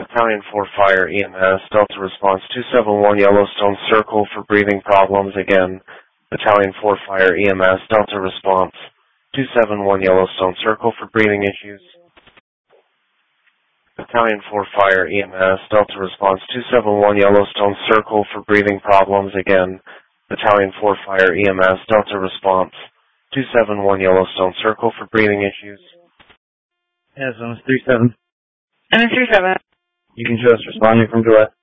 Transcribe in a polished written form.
Battalion 4 Fire EMS, Delta Response 271 Yellowstone Circle for breathing problems again. Battalion 4 Fire EMS, Delta Response 271 Yellowstone Circle for breathing issues. Battalion 4 Fire EMS, Delta Response 271 Yellowstone Circle for breathing problems again. Battalion 4 Fire EMS, Delta Response 271 Yellowstone Circle for breathing issues. Yes, MS-37. MS-37. You can show us responding from Gillette.